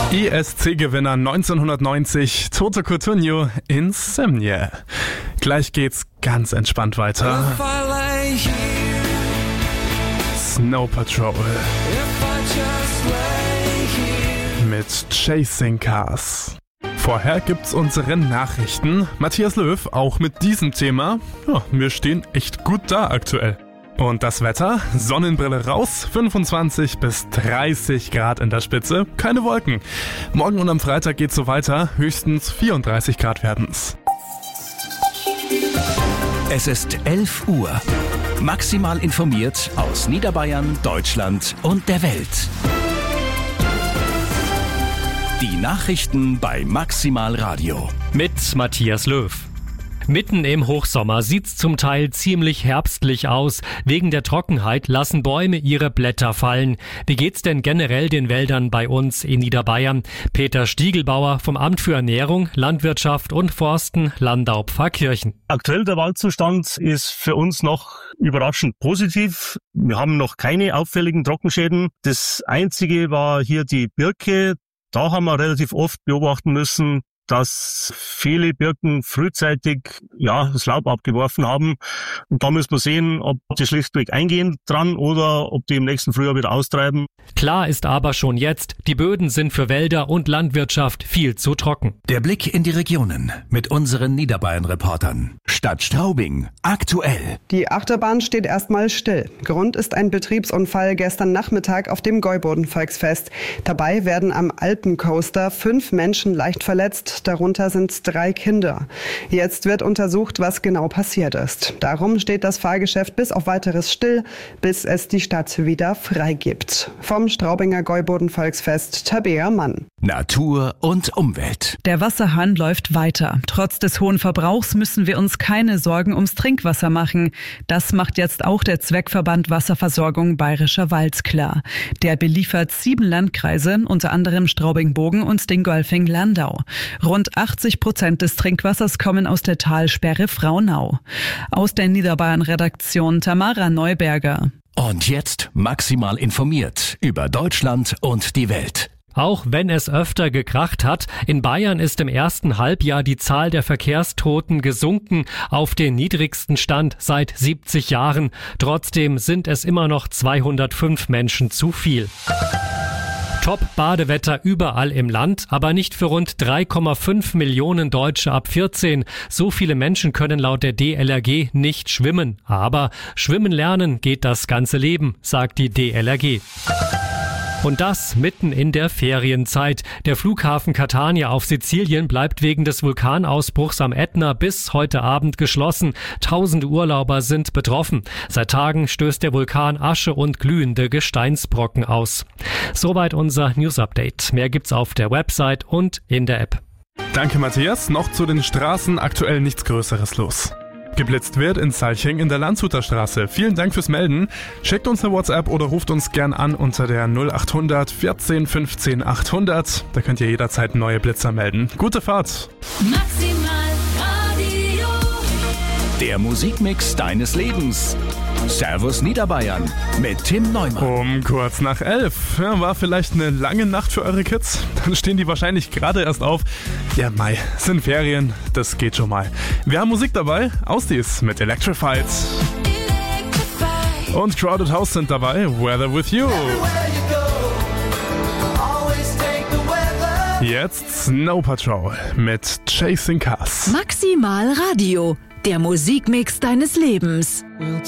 ESC-Gewinner 1990, Toto Cutugno, Insomnia. Gleich geht's ganz entspannt weiter. Snow Patrol mit Chasing Cars. Vorher gibt's unsere Nachrichten. Matthias Löw auch mit diesem Thema. Ja, wir stehen echt gut da aktuell. Und das Wetter? Sonnenbrille raus, 25 bis 30 Grad in der Spitze, keine Wolken. Morgen und am Freitag geht's so weiter, höchstens 34 Grad werden's. Es ist 11 Uhr. Maximal informiert aus Niederbayern, Deutschland und der Welt. Die Nachrichten bei Maximal Radio. Mit Matthias Löw. Mitten im Hochsommer sieht's zum Teil ziemlich herbstlich aus. Wegen der Trockenheit lassen Bäume ihre Blätter fallen. Wie geht's denn generell den Wäldern bei uns in Niederbayern? Peter Stiegelbauer vom Amt für Ernährung, Landwirtschaft und Forsten Landau-Pfarrkirchen. Aktuell der Waldzustand ist für uns noch überraschend positiv. Wir haben noch keine auffälligen Trockenschäden. Das Einzige war hier die Birke. Da haben wir relativ oft beobachten müssen, dass viele Birken frühzeitig das Laub abgeworfen haben. Und da müssen wir sehen, ob die schlichtweg eingehen dran oder ob die im nächsten Frühjahr wieder austreiben. Klar ist aber schon jetzt, die Böden sind für Wälder und Landwirtschaft viel zu trocken. Der Blick in die Regionen mit unseren Niederbayern-Reportern. Stadt Straubing, aktuell. Die Achterbahn steht erstmal still. Grund ist ein Betriebsunfall gestern Nachmittag auf dem Gäuboden-Volksfest. Dabei werden am Alpencoaster 5 Menschen leicht verletzt. Darunter sind 3 Kinder. Jetzt wird untersucht, was genau passiert ist. Darum steht das Fahrgeschäft bis auf Weiteres still, bis es die Stadt wieder freigibt. Vom Straubinger Gäuboden-Volksfest, Tabea Mann. Natur und Umwelt. Der Wasserhahn läuft weiter. Trotz des hohen Verbrauchs müssen wir uns keine Sorgen ums Trinkwasser machen. Das macht jetzt auch der Zweckverband Wasserversorgung Bayerischer Wald klar. Der beliefert 7 Landkreise, unter anderem Straubing-Bogen und Dingolfing-Landau. Rund 80% des Trinkwassers kommen aus der Talsperre Fraunau. Aus der Niederbayern-Redaktion Tamara Neuberger. Und jetzt maximal informiert über Deutschland und die Welt. Auch wenn es öfter gekracht hat, in Bayern ist im ersten Halbjahr die Zahl der Verkehrstoten gesunken auf den niedrigsten Stand seit 70 Jahren. Trotzdem sind es immer noch 205 Menschen zu viel. Top-Badewetter überall im Land, aber nicht für rund 3,5 Millionen Deutsche ab 14. So viele Menschen können laut der DLRG nicht schwimmen. Aber schwimmen lernen geht das ganze Leben, sagt die DLRG. Und das mitten in der Ferienzeit. Der Flughafen Catania auf Sizilien bleibt wegen des Vulkanausbruchs am Ätna bis heute Abend geschlossen. Tausende Urlauber sind betroffen. Seit Tagen stößt der Vulkan Asche und glühende Gesteinsbrocken aus. Soweit unser News-Update. Mehr gibt's auf der Website und in der App. Danke Matthias, noch zu den Straßen aktuell nichts Größeres los. Geblitzt wird in Salching in der Landshuter Straße. Vielen Dank fürs Melden. Schickt uns eine WhatsApp oder ruft uns gern an unter der 0800 14 15 800. Da könnt ihr jederzeit neue Blitzer melden. Gute Fahrt! Maximal Radio. Der Musikmix deines Lebens. Servus Niederbayern mit Tim Neumann. Um kurz nach 11. Ja, war vielleicht eine lange Nacht für eure Kids? Dann stehen die wahrscheinlich gerade erst auf. Ja, Mai, sind Ferien, das geht schon mal. Wir haben Musik dabei, Ausdies mit Electrified. Und Crowded House sind dabei, Weather With You. Jetzt Snow Patrol mit Chasing Cars. Maximal Radio, der Musikmix deines Lebens.